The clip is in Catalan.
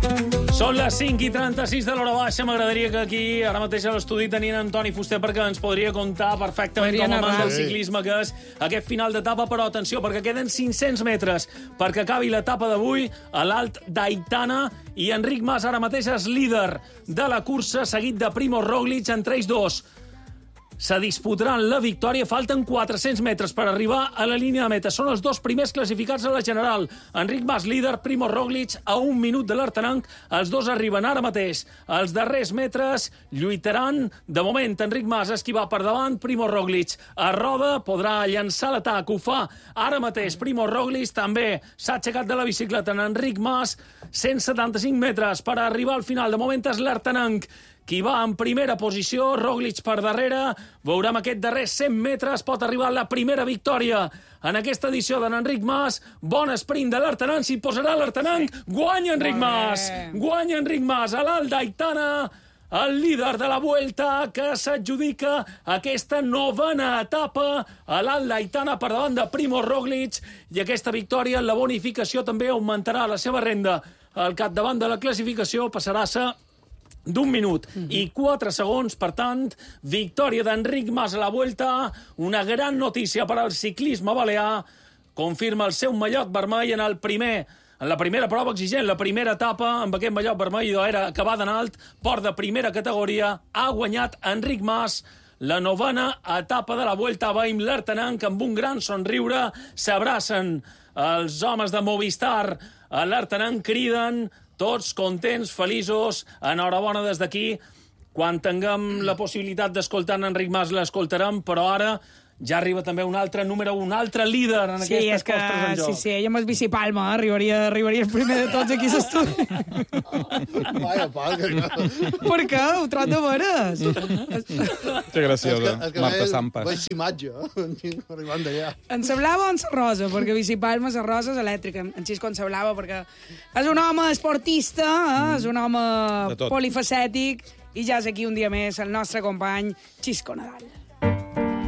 Són les 5:36 de l'hora baixa. M'agradaria que aquí, ara mateix a l'estudi, tenien Antoni Fuster perquè ens podria contar perfectament com a amant del ciclisme que és aquest final d'etapa. Però atenció, perquè queden 500 metres perquè acabi l'etapa d'avui a l'Alt d'Aitana i Enric Mas ara mateix és líder de la cursa, seguit de Primo Roglic. Entre ells dos se disputaran la victòria. Falten 400 metres per arribar a la línia de meta. Són els dos primers classificats a la general. Enric Mas, líder, Primo Roglic a 1 minut de l'Artenanc. Els dos arriben ara mateix. Els darrers metres lluitaran. De moment, Enric Mas és qui va per davant. Primo Roglic a roda, podrà llançar l'atac. Ho fa ara mateix. Primo Roglic també s'ha aixecat de la bicicleta en Enric Mas. 175 metres per arribar al final. De moment és l'Artenanc qui va en primera posició, Roglic per darrere. Veurem aquest darrer 100 metres, pot arribar la primera victòria en aquesta edició d'en Enric Mas. Bon sprint de l'Artenanc, s'hi posarà l'Artenanc. Guanya Enric Mas! Guanya Enric Mas a l'Alt d'Aitana, el líder de la Vuelta, que s'adjudica aquesta novena etapa a l'Alt d'Aitana per davant de Primo Roglic. I aquesta victòria, la bonificació, també augmentarà la seva renda. Al capdavant de la classificació passarà a ser d'1 minut i 4 segons. Per tant, victòria d'Enric Mas a la Vuelta, una gran notícia per al ciclisme balear. Confirma el seu mallot vermell en la primera prova exigent, la primera etapa amb aquest mallot vermell era acabada en alt, port de primera categoria. Ha guanyat Enric Mas la novena etapa de la Vuelta a Veïm l'Artenanc amb un gran somriure. S'abracen els homes de Movistar a l'Artenanc, criden, tots contents, feliços. Enhorabona des d'aquí. Quan tinguem la possibilitat d'escoltar en Enric Mas, l'escoltarem, però ara ja arriba també un altre número, un altre líder en aquestes postres en joc. Sí, ell amb el bicipalma arribaria el primer de tots aquí a l'estudi. Vaya palca. Per què? Ho trobo de veres. Que graciosa, Marta Sampas. Vaig imatge, arribant d'allà. Em semblava en la rosa, perquè bicipalma, la rosa és elèctrica. Així és com semblava, perquè és un home esportista, és un home polifacètic, i ja és aquí un dia més el nostre company Xisco Nadal.